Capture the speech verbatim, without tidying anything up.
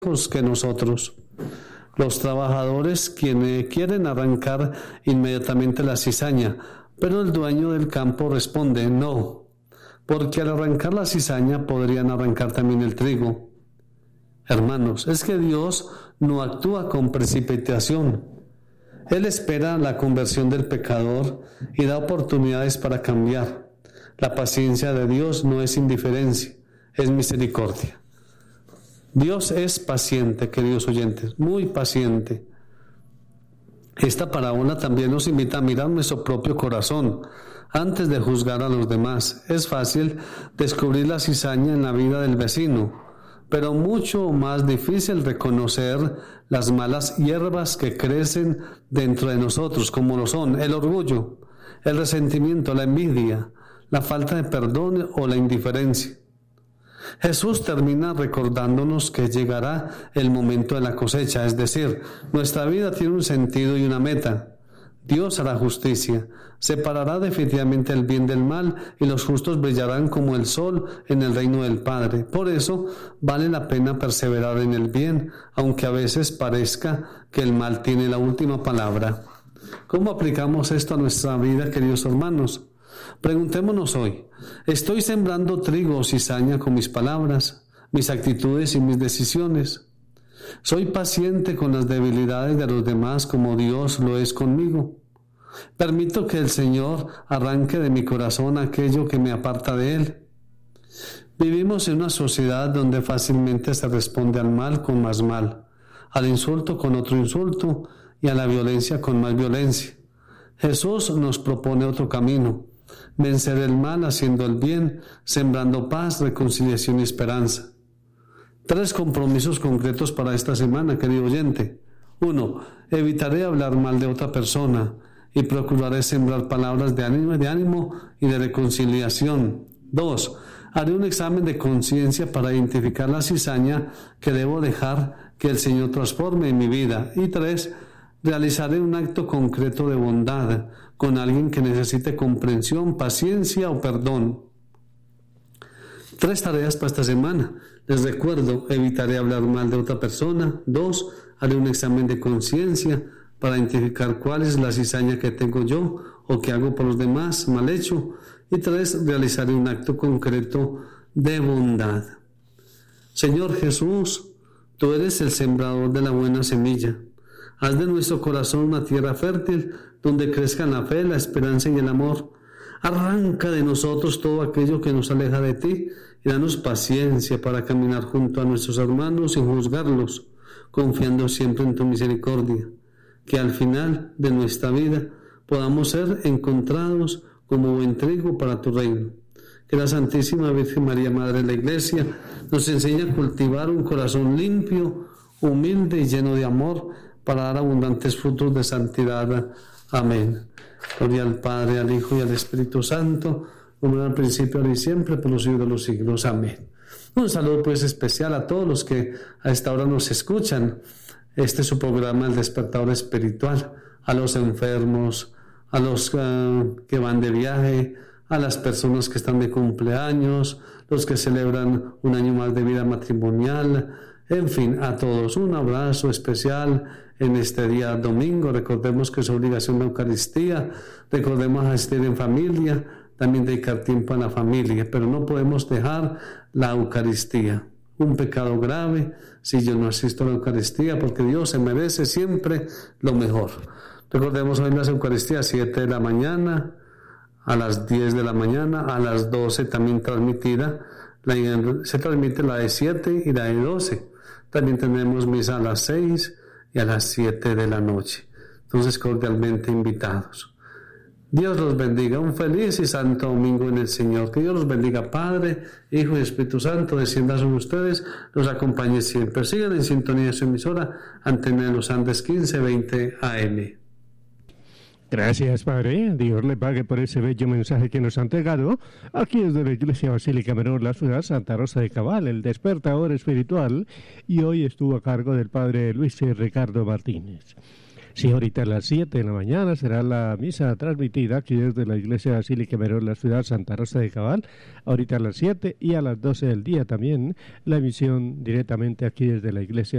que nosotros. Los trabajadores quienes quieren arrancar inmediatamente la cizaña, pero el dueño del campo responde no, porque al arrancar la cizaña podrían arrancar también el trigo. Hermanos, es que Dios no actúa con precipitación. Él espera la conversión del pecador y da oportunidades para cambiar. La paciencia de Dios no es indiferencia, es misericordia. Dios es paciente, queridos oyentes, muy paciente. Esta parábola también nos invita a mirar nuestro propio corazón antes de juzgar a los demás. Es fácil descubrir la cizaña en la vida del vecino, pero mucho más difícil reconocer las malas hierbas que crecen dentro de nosotros, como lo son el orgullo, el resentimiento, la envidia, la falta de perdón o la indiferencia. Jesús termina recordándonos que llegará el momento de la cosecha, es decir, nuestra vida tiene un sentido y una meta. Dios hará justicia, separará definitivamente el bien del mal y los justos brillarán como el sol en el reino del Padre. Por eso vale la pena perseverar en el bien, aunque a veces parezca que el mal tiene la última palabra. ¿Cómo aplicamos esto a nuestra vida, queridos hermanos? Preguntémonos hoy, ¿estoy sembrando trigo o cizaña con mis palabras, mis actitudes y mis decisiones? ¿Soy paciente con las debilidades de los demás como Dios lo es conmigo? ¿Permito que el Señor arranque de mi corazón aquello que me aparta de Él? Vivimos en una sociedad donde fácilmente se responde al mal con más mal, al insulto con otro insulto y a la violencia con más violencia. Jesús nos propone otro camino. Vencer el mal haciendo el bien, sembrando paz, reconciliación y esperanza. Tres compromisos concretos para esta semana, querido oyente. Uno, evitaré hablar mal de otra persona y procuraré sembrar palabras de ánimo, de ánimo y de reconciliación. Dos, haré un examen de conciencia para identificar la cizaña que debo dejar que el Señor transforme en mi vida. Y tres, realizaré un acto concreto de bondad con alguien que necesite comprensión, paciencia o perdón. Tres tareas para esta semana. Les recuerdo, evitaré hablar mal de otra persona. Dos, haré un examen de conciencia para identificar cuál es la cizaña que tengo yo o que hago por los demás mal hecho. Y tres, realizaré un acto concreto de bondad. Señor Jesús, tú eres el sembrador de la buena semilla. Haz de nuestro corazón una tierra fértil donde crezcan la fe, la esperanza y el amor. Arranca de nosotros todo aquello que nos aleja de ti y danos paciencia para caminar junto a nuestros hermanos sin juzgarlos, confiando siempre en tu misericordia. Que al final de nuestra vida podamos ser encontrados como buen trigo para tu reino. Que la Santísima Virgen María, Madre de la Iglesia, nos enseñe a cultivar un corazón limpio, humilde y lleno de amor, para dar abundantes frutos de santidad. Amén. Gloria al Padre, al Hijo y al Espíritu Santo, como era al principio, ahora y siempre, por los siglos de los siglos. Amén. Un saludo pues especial a todos los que a esta hora nos escuchan. Este es su programa, El Despertador Espiritual. A los enfermos, a los uh, que van de viaje, a las personas que están de cumpleaños, los que celebran un año más de vida matrimonial. En fin, a todos un abrazo especial en este día domingo. Recordemos que es obligación la Eucaristía, recordemos asistir en familia, también dedicar tiempo a la familia, pero no podemos dejar la Eucaristía. Un pecado grave si yo no asisto a la Eucaristía, porque Dios se merece siempre lo mejor. Recordemos hoy las Eucaristías, siete de la mañana, a las diez de la mañana, a las doce también transmitida, la, se transmite la de siete y la de doce. También tenemos misa a las seis y a las siete de la noche. Entonces, cordialmente invitados. Dios los bendiga. Un feliz y santo domingo en el Señor. Que Dios los bendiga, Padre, Hijo y Espíritu Santo. Descienda sobre ustedes, los acompañe siempre. Sigan en sintonía de su emisora, Antena de los Andes quince veinte A M. Gracias, Padre. Dios le pague por ese bello mensaje que nos ha entregado. Aquí desde la Iglesia Basílica Menor, la ciudad Santa Rosa de Cabal, el despertador espiritual, y hoy estuvo a cargo del Padre Luis Ricardo Martínez. Sí, ahorita a las siete de la mañana será la misa transmitida aquí desde la Iglesia Basílica Menor, la ciudad Santa Rosa de Cabal. Ahorita a las siete y a las doce del día también la emisión directamente aquí desde la Iglesia